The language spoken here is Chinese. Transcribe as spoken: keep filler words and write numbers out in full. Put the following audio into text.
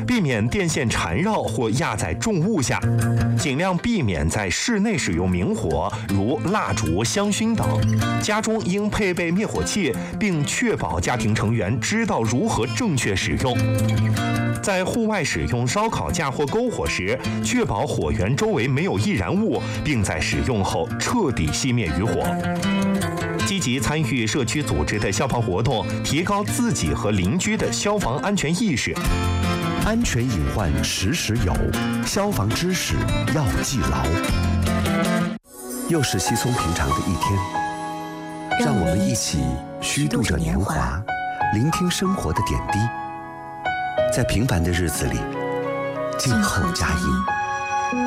避免电线缠绕或压在重物下，尽量避免在室内使用明火，如蜡烛、香薰等。家中应配备灭火器，并确保家庭成员知道如何正确使用。在户外使用烧烤架或篝火时，确保火源周围没有易燃物，并在使用后彻底熄灭余火。积极参与社区组织的消防活动，提高自己和邻居的消防安全意识。 安全隐患时时有，消防知识要记牢。又是稀松平常的一天，让我们一起虚度着年华，聆听生活的点滴，在平凡的日子里静候佳音。